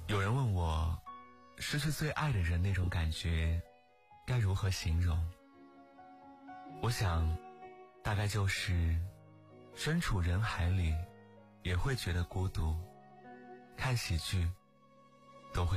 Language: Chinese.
有人问我，失去最爱的人那种感觉该如何形容？我想大概就是身处人海里也会觉得孤独，看喜剧